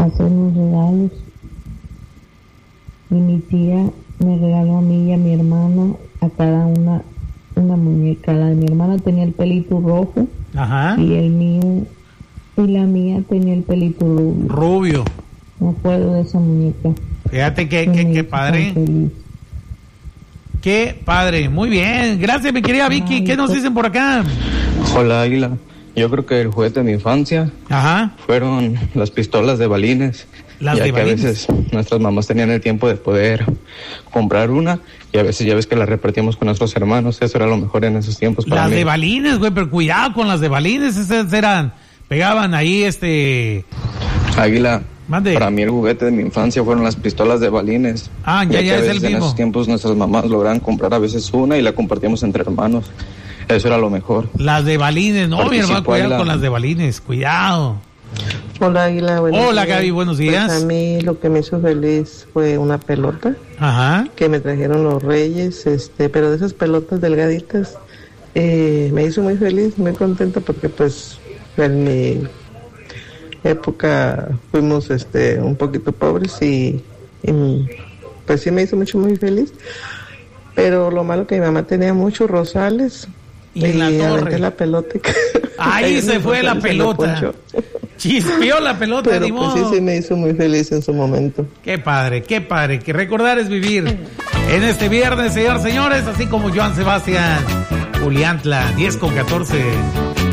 hacernos regalos. Y mi tía me regaló a mí y a mi hermana, a cada una muñeca. La de mi hermana tenía el pelito rojo. Ajá. Y el mío y la mía tenía el pelito rubio. Me acuerdo de esa muñeca. Fíjate qué padre. Qué padre, muy bien. Gracias, mi querida Vicky. ¿Qué nos dicen por acá? Hola, Águila. Yo creo que el juguete de mi infancia fueron las pistolas de balines. ¿Las ya de que balines? a veces nuestras mamás tenían el tiempo de poder comprar una y a veces ya ves que la repartíamos con nuestros hermanos. Eso era lo mejor en esos tiempos para Las mí. de balines, güey, pero cuidado con las de balines. Esas pegaban ahí Águila. Mande. Para mí el juguete de mi infancia fueron las pistolas de balines. Ya que a es veces el en mismo. esos tiempos nuestras mamás lograban comprar a veces una y la compartíamos entre hermanos. Eso era lo mejor. Las de balines, no, mi hermano, cuidado Águila. con las de balines, cuidado. Hola, Águila, buenos días. Hola, Gaby, buenos días. Pues a mí lo que me hizo feliz fue una pelota que me trajeron los Reyes, pero de esas pelotas delgaditas, me hizo muy feliz, muy contenta porque pues en mi época fuimos un poquito pobres y pues sí me hizo muy feliz. Pero lo malo que mi mamá tenía muchos rosales y en la torre aventé la pelota. Ahí se fue la pelota. Chispeó la pelota, pero ni pues modo. sí me hizo muy feliz en su momento. Qué padre, que recordar es vivir. En este viernes, señores, así como Joan Sebastián, Juliantla, 10:14.